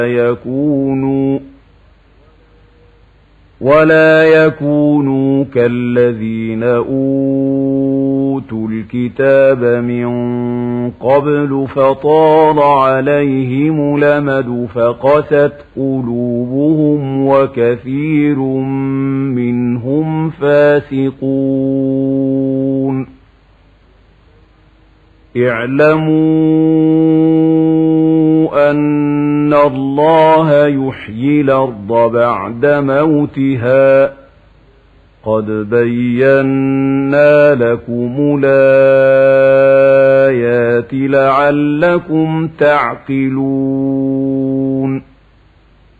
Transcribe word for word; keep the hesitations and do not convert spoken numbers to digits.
يكونوا ولا يكونوا كالذين أوتوا الكتاب من قبل فطال عليهم الأمد فقست قلوبهم وكثير منهم فاسقون. اعلموا أن الله يحيي الأرض بعد موتها قد بينا لكم الآيات لعلكم تعقلون.